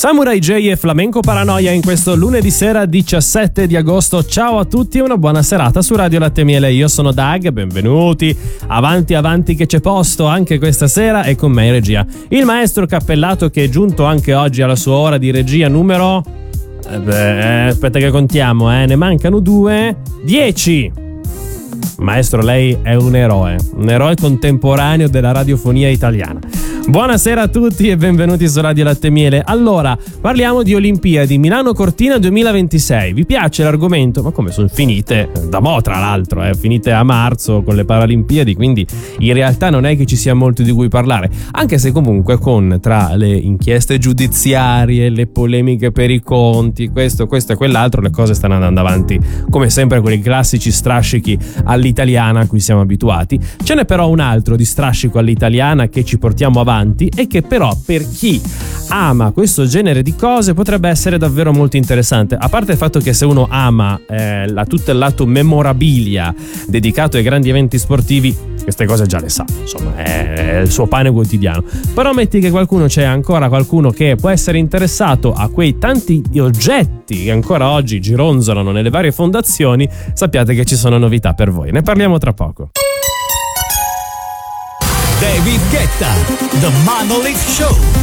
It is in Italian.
Samurai J e Flamenco Paranoia in questo lunedì sera 17 di agosto. Ciao a tutti e una buona serata su Radio Latte e Miele. Io sono Dag, benvenuti. Avanti che c'è posto anche questa sera, e con me in regia il maestro Cappellato, che è giunto anche oggi alla sua ora di regia numero... aspetta che contiamo, ne mancano 2, 10. Maestro, lei è un eroe contemporaneo della radiofonia italiana. Buonasera a tutti e benvenuti su Radio Latte e Miele. Allora, parliamo di Olimpiadi Milano Cortina 2026. Vi piace l'argomento? Ma come, sono finite da mo', tra l'altro, finite a marzo con le Paralimpiadi, quindi in realtà non è che ci sia molto di cui parlare, anche se comunque tra le inchieste giudiziarie, le polemiche per i conti, questo e quell'altro, le cose stanno andando avanti come sempre, quei classici strascichi all'italiana a cui siamo abituati. Ce n'è però un altro di strascico all'italiana che ci portiamo avanti e che però per chi ama questo genere di cose potrebbe essere davvero molto interessante. A parte il fatto che se uno ama tutto il lato memorabilia dedicato ai grandi eventi sportivi, queste cose già le sa, insomma è il suo pane quotidiano. Però metti che c'è ancora qualcuno che può essere interessato a quei tanti oggetti che ancora oggi gironzolano nelle varie fondazioni, sappiate che ci sono novità per voi. Ne parliamo tra poco. David Guetta, The Monolith Show.